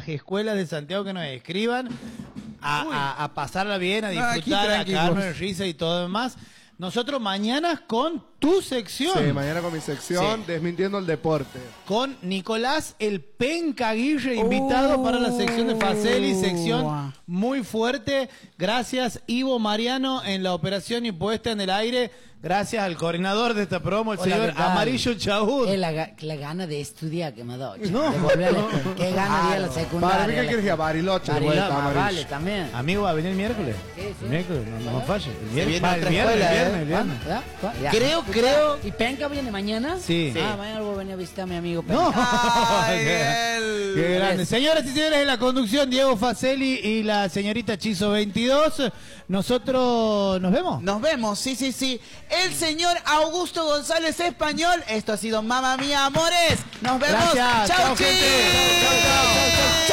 las escuelas de Santiago que nos escriban a pasarla bien, a disfrutar, a cagarnos de risa y todo demás. Nosotros mañana con tu sección. Sí, mañana con mi sección, Desmintiendo el Deporte. Con Nicolás el Penca Aguirre, invitado para la sección de Faceli, sección muy fuerte. Gracias, Ivo Mariano, en la operación y puesta en el aire. Gracias al coordinador de esta promo, el señor Amarillo Chaud. Es la gana de estudiar que me doy. No. Qué gana de ir a la secundaria. ¿Para mí qué quieres ir a Bariloche? Vale, también. Amigo, ¿va a venir el miércoles? Sí. El miércoles, no falle. El viernes. Creo. ¿Y Penca viene mañana? Sí. Mañana voy a venir a visitar a mi amigo Penca. No. Qué grande. Señoras y señores, en la conducción, Diego Faceli y la señorita Chizo 22. Nosotros nos vemos. Nos vemos, sí. El señor Augusto González Español. Esto ha sido Mamma Mía, amores. Nos vemos. Gracias. Chau, Chau, gente. Chau.